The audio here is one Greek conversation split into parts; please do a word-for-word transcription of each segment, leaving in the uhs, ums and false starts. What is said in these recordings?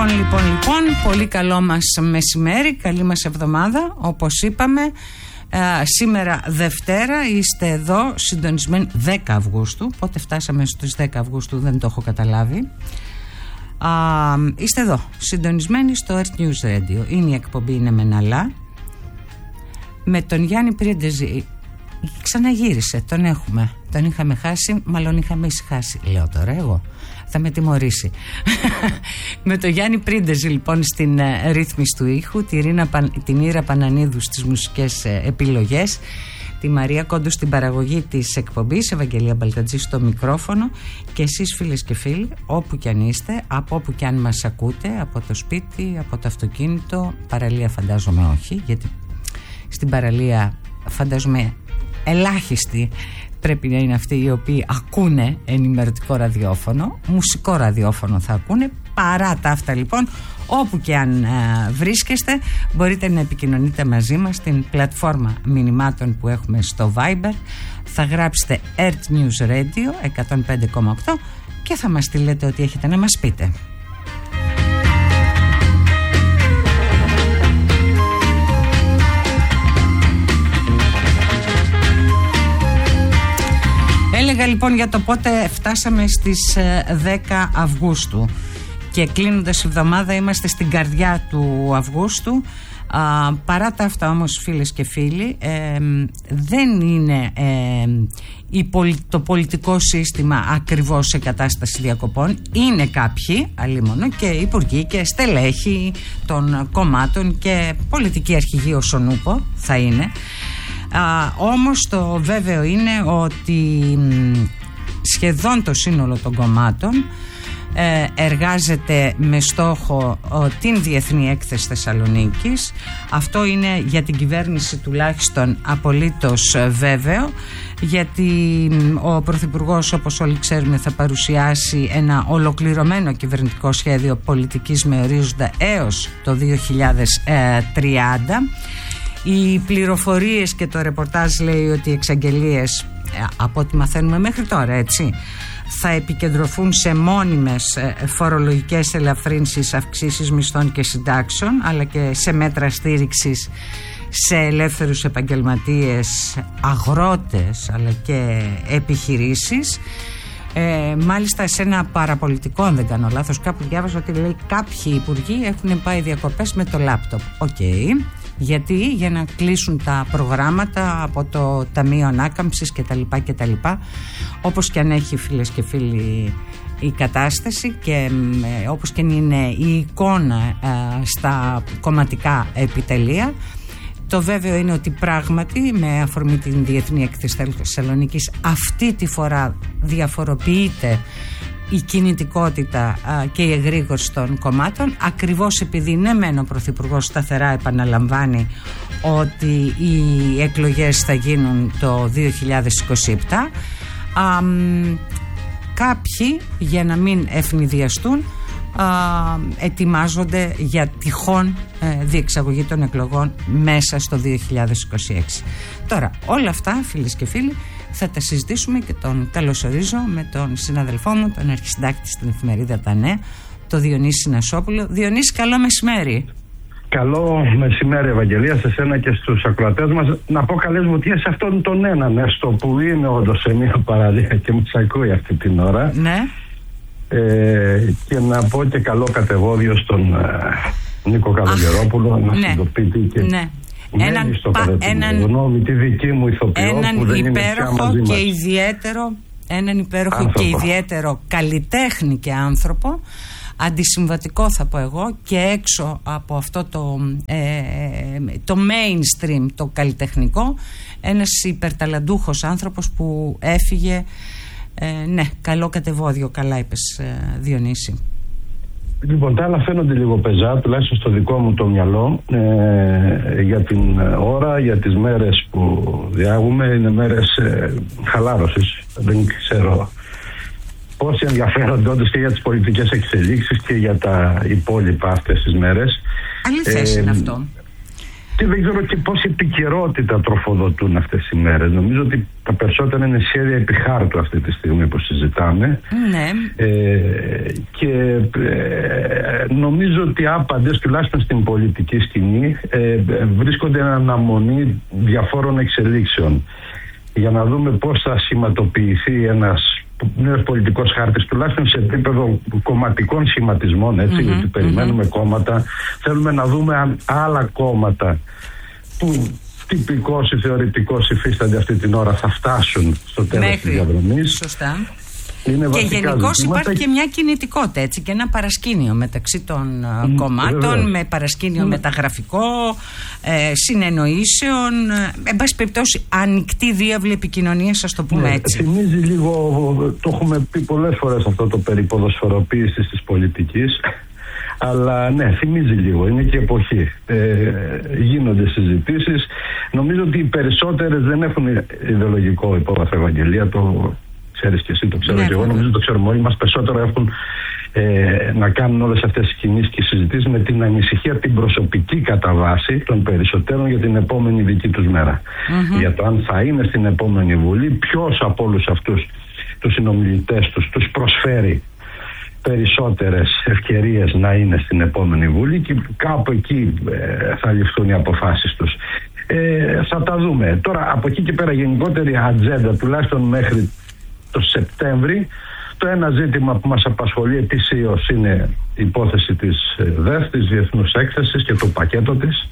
Λοιπόν, λοιπόν, λοιπόν, πολύ καλό μας μεσημέρι, καλή μας εβδομάδα, όπως είπαμε. Ε, σήμερα Δευτέρα, είστε εδώ συντονισμένοι, δέκα Αυγούστου, πότε φτάσαμε στους δέκα Αυγούστου δεν το έχω καταλάβει. Α, είστε εδώ συντονισμένοι στο Earth News Radio. Είναι η εκπομπή Είναι Μεναλά, με τον Γιάννη Πρίντεζη. Ξαναγύρισε, τον έχουμε, τον είχαμε χάσει, μάλλον είχαμε ησυχάσει, λέω τώρα εγώ, θα με τιμωρήσει. Με τον Γιάννη Πρίντεζη λοιπόν στην ε, ρύθμιση του ήχου, τη Ρίνα, την Ήρα Πανανίδου στις μουσικές ε, επιλογές, τη Μαρία Κόντου στην παραγωγή της εκπομπής, Ευαγγελία Μπαλτατζή στο μικρόφωνο, και εσείς φίλες και φίλοι, όπου κι αν είστε, από όπου κι αν μας ακούτε, από το σπίτι, από το αυτοκίνητο, παραλία φαντάζομαι όχι, γιατί στην παραλία φαντάζομαι ελάχιστοι πρέπει να είναι αυτοί οι οποίοι ακούνε ενημερωτικό ραδιόφωνο, μουσικό ραδιόφωνο θα ακούνε. Παρά τα αυτά λοιπόν, όπου και αν ε, βρίσκεστε, μπορείτε να επικοινωνείτε μαζί μας στην πλατφόρμα μηνυμάτων που έχουμε στο Viber. Θα γράψετε Earth News Radio εκατόν πέντε κόμμα οκτώ και θα μας στείλετε ό,τι έχετε να μας πείτε. Έλεγα λοιπόν για το πότε φτάσαμε στις δέκα Αυγούστου και κλείνοντας η εβδομάδα είμαστε στην καρδιά του Αυγούστου. Α, παρά τα αυτά όμως, φίλες και φίλοι, ε, δεν είναι ε, η, το πολιτικό σύστημα ακριβώς σε κατάσταση διακοπών. Είναι κάποιοι αλίμονο και υπουργοί και στελέχοι των κομμάτων και πολιτική αρχηγοί όσον ούπο θα είναι. Α, όμως το βέβαιο είναι ότι σχεδόν το σύνολο των κομμάτων ε, εργάζεται με στόχο ο, την Διεθνή Έκθεση Θεσσαλονίκης. Αυτό είναι για την κυβέρνηση τουλάχιστον απολύτως βέβαιο, γιατί ο Πρωθυπουργός, όπως όλοι ξέρουμε, θα παρουσιάσει ένα ολοκληρωμένο κυβερνητικό σχέδιο πολιτικής με ορίζοντα έως το δύο χιλιάδες τριάντα. Οι πληροφορίες και το ρεπορτάζ λέει ότι οι εξαγγελίες, από ό,τι μαθαίνουμε μέχρι τώρα, έτσι, θα επικεντρωθούν σε μόνιμες φορολογικές ελαφρύνσεις, αυξήσεις μισθών και συντάξεων, αλλά και σε μέτρα στήριξης σε ελεύθερους επαγγελματίες, αγρότες, αλλά και επιχειρήσεις. Ε, μάλιστα σε ένα παραπολιτικό, αν δεν κάνω λάθος, κάπου διάβαζα ότι λέει κάποιοι υπουργοί έχουν πάει διακοπές με το λάπτοπ. Οκ. Okay. Γιατί? Για να κλείσουν τα προγράμματα από το Ταμείο Ανάκαμψης κτλ. κτλ. Όπως και αν έχει, φίλες και φίλοι, η κατάσταση και ε, όπως και αν είναι η εικόνα ε, στα κομματικά επιτελεία, το βέβαιο είναι ότι πράγματι με αφορμή την Διεθνή Έκθεση Θεσσαλονίκης αυτή τη φορά διαφοροποιείται η κινητικότητα α, και η εγρήγορση των κομμάτων, ακριβώς επειδή ναι μεν ο Πρωθυπουργός σταθερά επαναλαμβάνει ότι οι εκλογές θα γίνουν το δύο χιλιάδες είκοσι επτά. Α, κάποιοι, για να μην ευνηδιαστούν, α, ετοιμάζονται για τυχόν ε, διεξαγωγή των εκλογών μέσα στο δύο χιλιάδες είκοσι έξι. Τώρα όλα αυτά, φίλες και φίλοι, θα τα συζητήσουμε και τον καλωσορίζω με τον συναδελφό μου, τον αρχισυντάκτη στην εφημερίδα Τα Νέα, το Διονύση Συνασόπουλο. Διονύση, καλό μεσημέρι. Καλό μεσημέρι, Ευαγγελία, σε σένα και στους ακροατές μας. Να πω καλές βουτιές σε αυτόν τον έναν έστω που είναι όντως σε μια παραλία και μας ακούει αυτή την ώρα. Ναι. Ε, και να πω και καλό κατεβόδιο στον ε, Νίκο Καλογερόπουλο, να ναι. συντοπίτη και... Ναι. Έναν, πα, έναν, γνώμη, τη δική μου ηθοποιό, έναν που δεν υπέροχο είναι και ιδιαίτερο, έναν υπέροχο άνθρωπο. Και ιδιαίτερο καλλιτέχνη και άνθρωπο, αντισυμβατικό θα πω εγώ, και έξω από αυτό το, ε, το mainstream, το καλλιτεχνικό, ένας υπερταλαντούχος άνθρωπος που έφυγε. ε, ναι, καλό κατεβόδιο, καλά είπες, ε, Διονύση. Λοιπόν, τα άλλα φαίνονται λίγο πεζά, τουλάχιστον στο δικό μου το μυαλό, ε, για την ώρα, για τις μέρες που διάγουμε. Είναι μέρες ε, χαλάρωσης. Δεν ξέρω πόσοι ενδιαφέρονται όντως και για τις πολιτικές εξελίξεις και για τα υπόλοιπα αυτές τις μέρες. Αλήθειας ε, είναι αυτό. Και δεν ξέρω και πόση επικαιρότητα τροφοδοτούν αυτές οι μέρες. Νομίζω ότι τα περισσότερα είναι σχέδια επί χάρτου αυτή τη στιγμή που συζητάμε. Ναι. Ε, και ε, νομίζω ότι άπαντες, τουλάχιστον στην πολιτική σκηνή, ε, βρίσκονται εν αναμονή διαφόρων εξελίξεων για να δούμε πώς θα σχηματοποιηθεί ένας νέος πολιτικός χάρτης, τουλάχιστον σε επίπεδο κομματικών σχηματισμών, έτσι, mm-hmm, γιατί περιμένουμε mm-hmm. κόμματα. Θέλουμε να δούμε αν άλλα κόμματα που τυπικώς ή θεωρητικώς υφίστανται αυτή την ώρα θα φτάσουν στο τέλος της διαδρομής. Σωστά. Και γενικώς υπάρχει και μια κινητικότητα, έτσι, και ένα παρασκήνιο μεταξύ των mm, κομμάτων, βέβαια. Με παρασκήνιο mm. μεταγραφικό, ε, συνεννοήσεων, ε, εν πάση περιπτώσει ανοιχτή διάβλη επικοινωνίας, ας το πούμε, ναι, έτσι. Θυμίζει λίγο, το έχουμε πει πολλές φορές αυτό το περί ποδοσφαιροποίησης της πολιτικής, αλλά ναι, θυμίζει λίγο, είναι και εποχή. Ε, γίνονται συζητήσεις. Νομίζω ότι οι περισσότερες δεν έχουν ιδεολογικό υπόβαθρο, Ευαγγελία, το ξέρεις και εσύ, το ξέρω, ναι, και εγώ νομίζω το ξέρουμε όλοι μας. Περισσότερο έχουν ε, να κάνουν όλες αυτές τις κινήσεις και συζητήσεις με την ανησυχία, την προσωπική κατά βάση των περισσότερων για την επόμενη δική τους μέρα. Mm-hmm. Για το αν θα είναι στην επόμενη Βουλή, ποιος από όλους αυτούς τους συνομιλητές τους τους προσφέρει περισσότερες ευκαιρίες να είναι στην επόμενη Βουλή, και κάπου εκεί ε, θα ληφθούν οι αποφάσεις τους. Ε, θα τα δούμε. Τώρα από εκεί και πέρα γενικότερη ατζέντα, τουλάχιστον μέχρι το Σεπτέμβρη, το ένα ζήτημα που μας απασχολεί ετησίως είναι η υπόθεση της ΔΕΘ, της Διεθνούς Έκθεσης και το πακέτο της.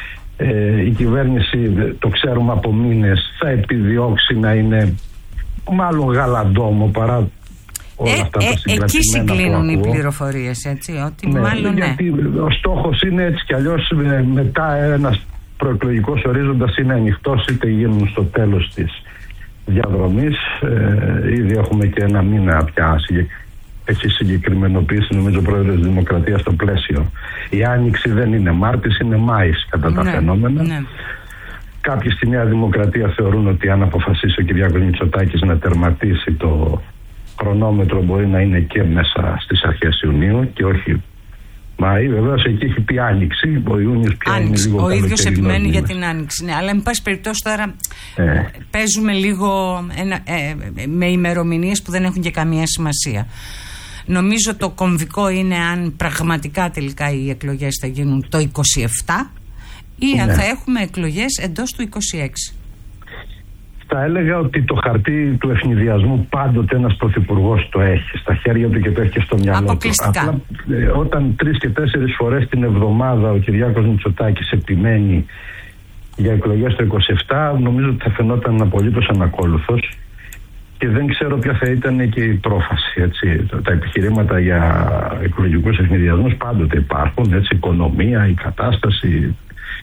Ε, η κυβέρνηση, το ξέρουμε από μήνες, θα επιδιώξει να είναι μάλλον γαλαντόμο παρά όλα ε, αυτά τα συγκρατημένα. Εκεί συγκλίνουν οι πληροφορίες, έτσι, ότι ναι, μάλλον ναι. Γιατί ο στόχος είναι έτσι κι αλλιώς μετά ένας προεκλογικός ορίζοντας είναι ανοιχτός, είτε γίνουν στο τέλος της διαδρομής. Ε, ήδη έχουμε και ένα μήνα πια έχει συγκεκριμενοποιήσει, νομίζω, ο Πρόεδρος της Δημοκρατίας στο πλαίσιο. Η Άνοιξη δεν είναι Μάρτης, είναι Μάης κατά ναι, τα φαινόμενα. Ναι. Κάποιοι στη Νέα Δημοκρατία θεωρούν ότι αν αποφασίσει ο Κυριάκος Μητσοτάκης να τερματίσει το χρονόμετρο, μπορεί να είναι και μέσα στις αρχές Ιουνίου και όχι Μάη. Βεβαίως εκεί έχει πει Άνοιξη, ο Ιούνιος πια Άνοιξη. Είναι λίγο. Ο ίδιος επιμένει για την Άνοιξη. Ναι, αλλά εν πάση περιπτώσει τώρα ε. παίζουμε λίγο ένα, ε, με ημερομηνίες που δεν έχουν και καμία σημασία. Νομίζω το κομβικό είναι αν πραγματικά τελικά οι εκλογές θα γίνουν το είκοσι επτά ή αν ναι. θα έχουμε εκλογές εντός του είκοσι έξι. Θα έλεγα ότι το χαρτί του ευνηδιασμού πάντοτε ένας πρωθυπουργός το έχει στα χέρια του και το έχει και στο μυαλό του. Αποκλειστικά. Ε, όταν τρεις και τέσσερις φορές την εβδομάδα ο Κυριάκος Μητσοτάκης επιμένει για εκλογές το είκοσι επτά, νομίζω ότι θα φαινόταν απολύτως ανακόλουθος και δεν ξέρω ποια θα ήταν και η πρόφαση. Έτσι. Τα επιχειρήματα για εκλογικούς ευνηδιασμούς πάντοτε υπάρχουν, έτσι, οικονομία, η κατάσταση.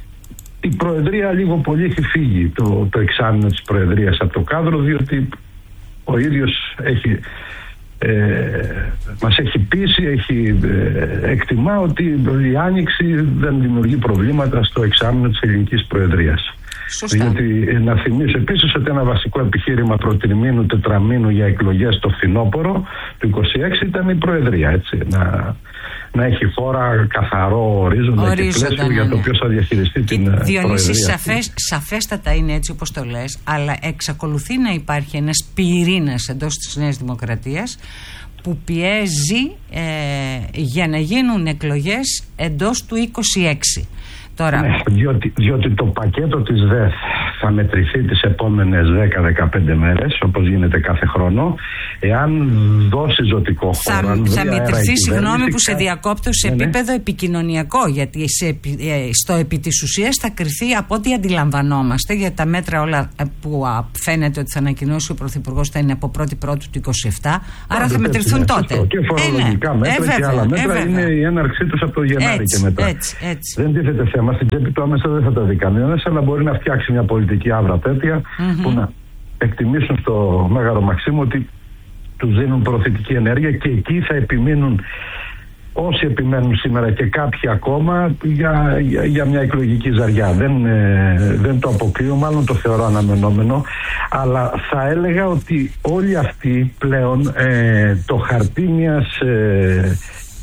Η Προεδρία λίγο πολύ έχει φύγει το, το εξάμηνο της Προεδρίας από το κάδρο, διότι ο ίδιος έχει, ε, μας έχει πείσει, έχει, ε, εκτιμά ότι η Άνοιξη δεν δημιουργεί προβλήματα στο εξάμηνο της ελληνικής Προεδρίας. Σωστά. Διότι να θυμίσω επίσης ότι ένα βασικό επιχείρημα προτριμήνου τετραμήνου για εκλογές το φθινόπωρο του είκοσι έξι ήταν η Προεδρία, έτσι, να, να έχει χώρα καθαρό ορίζοντα, ορίζοντα και πλαίσιο ναι, για το ποιος θα διαχειριστεί και την Διονύση, Προεδρία. Σαφές, σαφέστατα είναι έτσι όπως το λες, αλλά εξακολουθεί να υπάρχει ένας πυρήνας εντός της Νέας Δημοκρατίας που πιέζει ε, για να γίνουν εκλογές εντός του είκοσι έξι. Τώρα. Ναι, διότι, διότι το πακέτο της ΔΕΘ θα μετρηθεί τις επόμενες δέκα με δεκαπέντε μέρες, όπως γίνεται κάθε χρόνο, εάν δώσει ζωτικό χώρο. Θα, θα μετρηθεί, συγγνώμη που σε διακόπτω, σε ναι, επίπεδο ναι. επικοινωνιακό, γιατί σε, στο επί της ουσίας θα κριθεί από ό,τι αντιλαμβανόμαστε, για τα μέτρα όλα που φαίνεται ότι θα ανακοινώσει ο Πρωθυπουργός θα είναι από πρώτη πρώτη του είκοσι επτά, άρα θα μετρηθούν τότε. Και φορολογικά ε, ναι. μέτρα ε, και άλλα μέτρα ε, είναι η έναρξή τους από το Γενάρη και μετά. Έτσι, έτσι. Δεν τίθεται θέμα. Στην τσέπη του άμεσα δεν θα τα δει κανένας, αλλά μπορεί να φτιάξει μια πολιτική άβρα τέτοια mm-hmm. που να εκτιμήσουν στο Μέγαρο Μαξίμου ότι τους δίνουν προωθητική ενέργεια και εκεί θα επιμείνουν όσοι επιμένουν σήμερα και κάποιοι ακόμα για, για, για μια εκλογική ζαριά. Δεν, ε, δεν το αποκλείω, μάλλον το θεωρώ αναμενόμενο, αλλά θα έλεγα ότι όλοι αυτοί πλέον ε, το χαρτί μιας ε,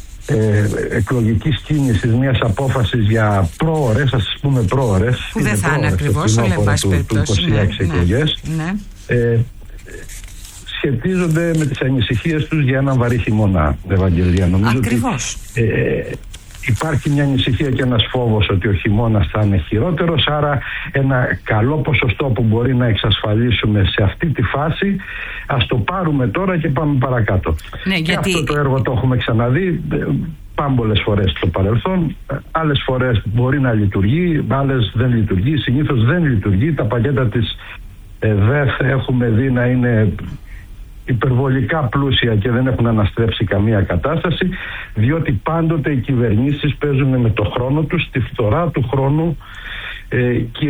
Ε, εκλογικής κίνησης, μιας απόφασης για πρόωρες, ας πούμε πρόωρες, που δεν θα είναι ακριβώς, αλλά εν πάση περιπτώσει εικοσι έξι εκλογές, ναι, ναι. Ε, σχετίζονται με τις ανησυχίες τους για έναν βαρύ χειμώνα, Ευαγγελία. Νομίζω Ακριβώς. Ότι, ε, υπάρχει μια ανησυχία και ένας φόβος ότι ο χειμώνας θα είναι χειρότερος, άρα ένα καλό ποσοστό που μπορεί να εξασφαλίσουμε σε αυτή τη φάση, ας το πάρουμε τώρα και πάμε παρακάτω. Ναι, και γιατί... αυτό το έργο το έχουμε ξαναδεί πάμπολες φορές στο παρελθόν. Άλλες φορές μπορεί να λειτουργεί, άλλες δεν λειτουργεί, συνήθως δεν λειτουργεί. Τα πακέτα της ε, ΔΕΘ έχουμε δει να είναι υπερβολικά πλούσια και δεν έχουν αναστρέψει καμία κατάσταση, διότι πάντοτε οι κυβερνήσεις παίζουν με το χρόνο τους, τη φθορά του χρόνου ε, και,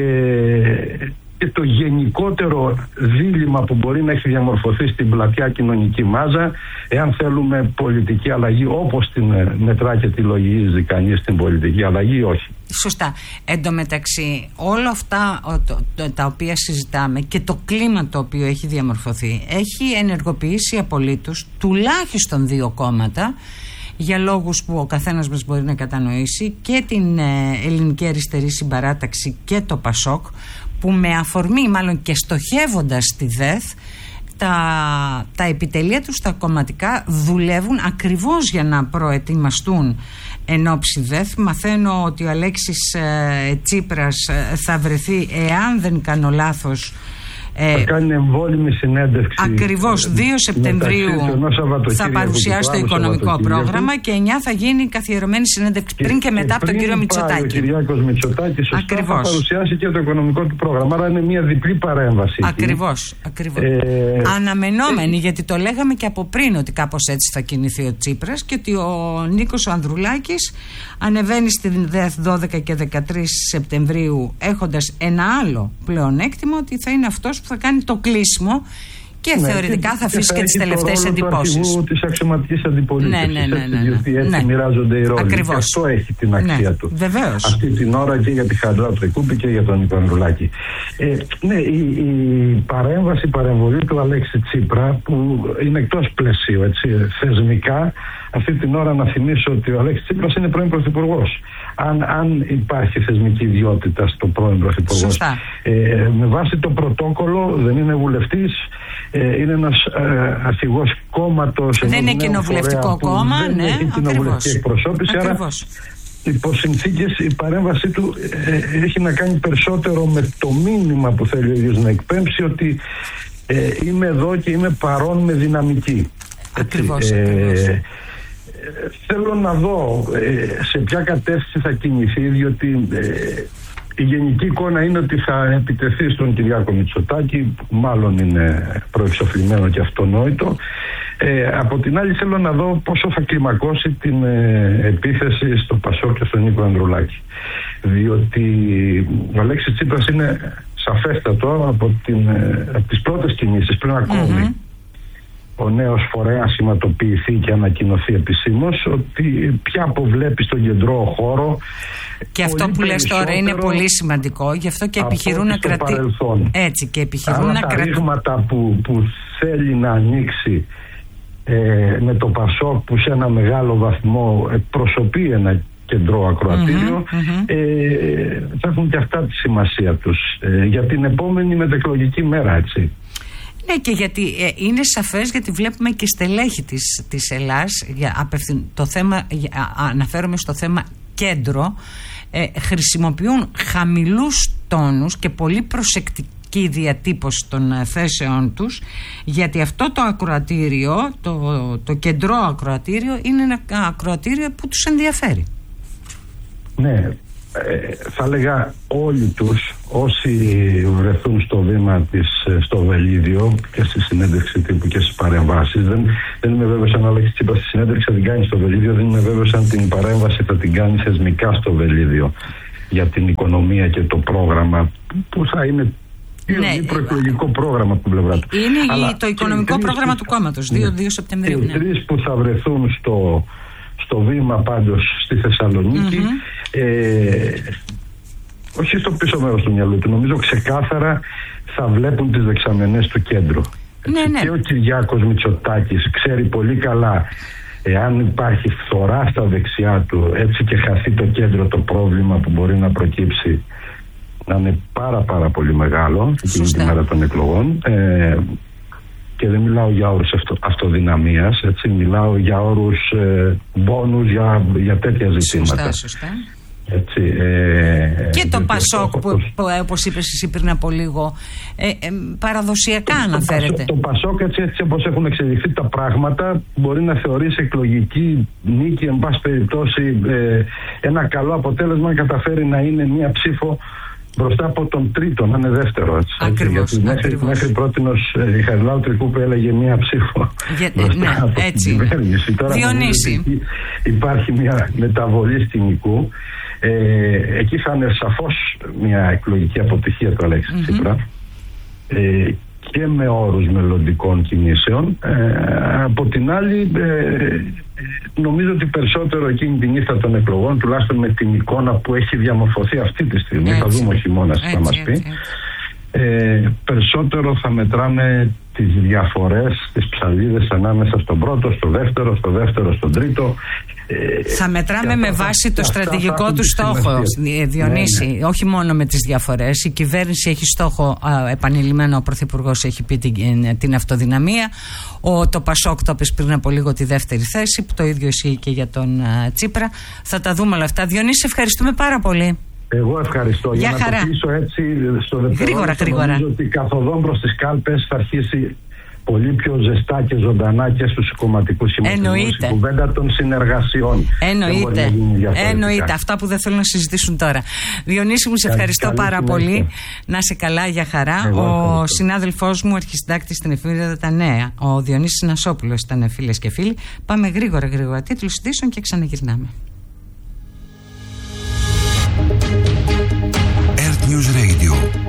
και το γενικότερο δίλημμα που μπορεί να έχει διαμορφωθεί στην πλατιά κοινωνική μάζα, εάν θέλουμε πολιτική αλλαγή όπως την μετρά και τη λογίζει κανείς την πολιτική αλλαγή ή όχι. Σωστά. Εν τω μεταξύ, όλα αυτά το, το, τα οποία συζητάμε και το κλίμα το οποίο έχει διαμορφωθεί έχει ενεργοποιήσει απολύτως τουλάχιστον δύο κόμματα, για λόγους που ο καθένας μας μπορεί να κατανοήσει, και την ε, Ελληνική Αριστερή Συμπαράταξη και το ΠΑΣΟΚ, που με αφορμή μάλλον και στοχεύοντας τη ΔΕΘ, τα, τα επιτελεία τους τα κομματικά δουλεύουν ακριβώς για να προετοιμαστούν εν ώψη ΔΕΘ. Μαθαίνω ότι ο Αλέξης ε, Τσίπρας ε, θα βρεθεί, εάν δεν κάνω λάθος, θα κάνει εμβόλυμη συνέντευξη. Ακριβώς, δύο Σεπτεμβρίου θα παρουσιάσει το οικονομικό πρόγραμμα και εννιά θα γίνει καθιερωμένη συνέντευξη και, πριν και μετά και από τον κύριο Μητσοτάκη. Ο Κυριάκος Μητσοτάκης θα παρουσιάσει και το οικονομικό του πρόγραμμα. Άρα είναι μια διπλή παρέμβαση. Ακριβώς, ακριβώς. Ε, Αναμενόμενη, ε, γιατί το λέγαμε και από πριν ότι κάπως έτσι θα κινηθεί ο Τσίπρας και ότι ο Νίκος Ανδρουλάκης ανεβαίνει στην ΔΕΘ δώδεκα και δεκατρείς Σεπτεμβρίου έχοντας ένα άλλο πλεονέκτημα, ότι θα είναι αυτός που θα κάνει το κλείσιμο και ναι, θεωρητικά και, θα αφήσει και, και τις τελευταίες εντυπώσεις. Του της αξιωματικής αντιπολίτευσης. Ναι, ναι, ναι, ναι, ναι. Γιατί έτσι ναι. μοιράζονται οι ρόλοι. Ακριβώς. Και αυτό έχει την αξία ναι, του. Βεβαίως. Αυτή την ώρα και για τη Χαντρά Τρικούπη και για τον Νίκο Ανδρουλάκη. Ε, ναι, η, η παρέμβαση, η παρεμβολή του Αλέξη Τσίπρα, που είναι εκτός πλαισίου, έτσι, θεσμικά, αυτή την ώρα να θυμίσω ότι ο Αλέξης Τσίπρας είναι πρώην πρωθυπουργός. Αν, αν υπάρχει θεσμική ιδιότητα στο πρώην πρωθυπουργός. Ε, με βάση το πρωτόκολλο δεν είναι βουλευτής, ε, είναι ένας ε, αρχηγός κόμματος. Δεν είναι κοινοβουλευτικό κόμμα, δεν ναι, έχει κοινοβουλευτική εκπροσώπηση. Άρα υπό συνθήκες η παρέμβασή του ε, έχει να κάνει περισσότερο με το μήνυμα που θέλει ο ίδιος να εκπέμψει, ότι ε, είμαι εδώ και είμαι παρόν με δυναμική. Ακριβώς, ε, ακριβώς. Θέλω να δω ε, σε ποια κατεύθυνση θα κινηθεί, διότι ε, η γενική εικόνα είναι ότι θα επιτεθεί στον Κυριάκο Μητσοτάκη, που μάλλον είναι προεξοφλημένο και αυτονόητο. Ε, από την άλλη θέλω να δω πόσο θα κλιμακώσει την ε, επίθεση στο ΠΑΣΟΚ και στον Νίκο Ανδρουλάκη. Διότι ο Αλέξης Τσίπρας είναι σαφέστατο από, την, ε, από τις πρώτες κινήσεις, πριν ακόμη mm-hmm. ο νέος φορέας σηματοποιηθεί και ανακοινωθεί επισήμως, ότι πια αποβλέπει στον κεντρό χώρο. Και αυτό που λες τώρα είναι πολύ σημαντικό, γι' αυτό και επιχειρούν να κρατήσουν. Έτσι, και επιχειρούν να κρατήσουν. Τα ρήγματα που, που θέλει να ανοίξει ε, με το ΠΑΣΟΚ, που σε ένα μεγάλο βαθμό εκπροσωπεί ένα κεντρό ακροατήριο, mm-hmm, mm-hmm. Ε, θα έχουν και αυτά τη σημασία τους ε, για την επόμενη μετεκλογική μέρα, έτσι. Ναι, και γιατί ε, είναι σαφές, γιατί βλέπουμε και στελέχη της, της Ελλάς, για, απευθυν, το θέμα, για, α, αναφέρομαι στο θέμα κέντρο, ε, χρησιμοποιούν χαμηλούς τόνους και πολύ προσεκτική διατύπωση των ε, θέσεών τους, γιατί αυτό το ακροατήριο, το, το κεντρό ακροατήριο, είναι ένα ακροατήριο που τους ενδιαφέρει. Ναι. Ε, θα έλεγα όλοι τους όσοι βρεθούν στο βήμα της, στο Βελίδιο και στη συνέντευξη τύπου και στις παρεμβάσεις, δεν, δεν είμαι βέβαιος αν ο Αλέξης Τσίπρας στη συνέντευξη θα την κάνει στο Βελίδιο, δεν είμαι βέβαιος αν την παρέμβαση θα την κάνει θεσμικά στο Βελίδιο για την οικονομία και το πρόγραμμα που θα είναι ναι, προεκλογικό πρόγραμμα από την πλευρά του. Είναι αλλά το οικονομικό πρόγραμμα του κόμματος, δύο Σεπτεμβρίου. Οι ναι. τρεις που θα βρεθούν στο στο βήμα πάντως στη Θεσσαλονίκη, mm-hmm. ε, όχι στο πίσω μέρος του μυαλού του, νομίζω ξεκάθαρα θα βλέπουν τις δεξαμενές του κέντρου. Ναι, ναι. Και ο Κυριάκος Μητσοτάκης ξέρει πολύ καλά, εάν υπάρχει φθορά στα δεξιά του, έτσι και χαθεί το κέντρο, το πρόβλημα που μπορεί να προκύψει να είναι πάρα πάρα πολύ μεγάλο εκείνη τη μέρα των εκλογών. Ε, και δεν μιλάω για όρους αυτο, αυτοδυναμίας, έτσι, μιλάω για όρους ε, μπόνους, για, για τέτοια ζητήματα. Σωστά, σωστά. Έτσι, ε, και το ε, Πασόκ το, που, που όπως είπες εσύ πριν από λίγο ε, ε, παραδοσιακά το, αναφέρεται. Το, το Πασόκ έτσι, έτσι όπως έχουν εξελιχθεί τα πράγματα μπορεί να θεωρήσει εκλογική νίκη, εν πάση περιπτώσει ε, ένα καλό αποτέλεσμα, καταφέρει να είναι μία ψήφο μπροστά από τον τρίτο, να είναι δεύτερο. Έτσι, ακριβώς, έτσι, μέχρι, ακριβώς. μέχρι πρότινος η Χαριλάου Τρικούπη έλεγε μία ψήφο Για, μπροστά ναι, από έτσι την κυβέρνηση. Τώρα Διονύση, υπάρχει μία μεταβολή σκηνικού. Ε, εκεί θα είναι σαφώς μια εκλογική αποτυχία του Αλέξη mm-hmm. Τσίπρα ε, και με όρους μελλοντικών κινήσεων. Ε, από την άλλη ε, νομίζω ότι περισσότερο εκείνη την ύφτα των εκλογών, τουλάχιστον με την εικόνα που έχει διαμορφωθεί αυτή τη στιγμή, έτσι, θα δούμε ο χειμώνας τι θα μας πει, έτσι, έτσι. Ε, περισσότερο θα μετράμε τις διαφορές, τις ψαλίδες ανάμεσα στον πρώτο, στο δεύτερο, στο δεύτερο, στον τρίτο. Θα μετράμε με βάση το στρατηγικό του στόχο, Διονύση, ναι, ναι. όχι μόνο με τις διαφορές. Η κυβέρνηση έχει στόχο, επανειλημμένο ο Πρωθυπουργός έχει πει την, την αυτοδυναμία. Ο, το Πασόκ το είπες πριν από λίγο, τη δεύτερη θέση, που το ίδιο ισχύει και για τον uh, Τσίπρα. Θα τα δούμε όλα αυτά. Διονύση, ευχαριστούμε πάρα πολύ. Εγώ ευχαριστώ. Για, για χαρά. Να το πείσω έτσι στο δευτερόλεπτο, γρήγορα, γρήγορα. Νομίζω ότι καθοδόν προς τις κάλπες θα αρχίσει πολύ πιο ζεστά και ζωντανά και στους κομματικούς συμμετοχούς η κουβέντα των συνεργασιών. Εννοείται. Εννοείται. Αυτά που δεν θέλουν να συζητήσουν τώρα. Διονύση, μου σε ευχαριστώ καλή πάρα πολύ. πολύ. Να σε καλά, για χαρά. Εγώ ο ευχαριστώ. Συνάδελφός μου, αρχισυντάκτης στην εφημερίδα Τα Νέα, ο Διονύσης Νασόπουλος, ήταν, φίλες και φίλοι. Πάμε γρήγορα, γρήγορα. Τίτλους ειδήσεων και ξαναγυρνάμε. Earth News Radio.